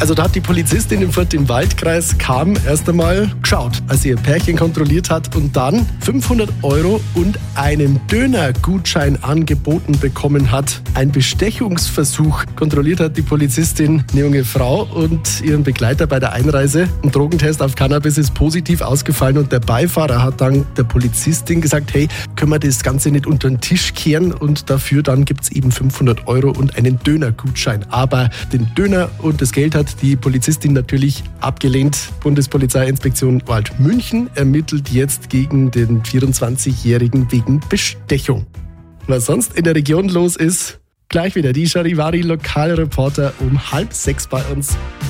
Also da hat die Polizistin im Fürth-im-Waldkreis kam erst einmal geschaut, als sie ihr Pärchen kontrolliert hat und dann 500 € und einen Dönergutschein angeboten bekommen hat. Ein Bestechungsversuch. Kontrolliert hat die Polizistin eine junge Frau und ihren Begleiter bei der Einreise. Ein Drogentest auf Cannabis ist positiv ausgefallen und der Beifahrer hat dann der Polizistin gesagt, hey, können wir das Ganze nicht unter den Tisch kehren und dafür dann gibt es eben 500 € und einen Dönergutschein. Aber den Döner und das Geld hat die Polizistin natürlich abgelehnt. Bundespolizeiinspektion Waldmünchen ermittelt jetzt gegen den 24-Jährigen wegen Bestechung. Was sonst in der Region los ist, gleich wieder die Charivari Lokalreporter um 5:30 bei uns.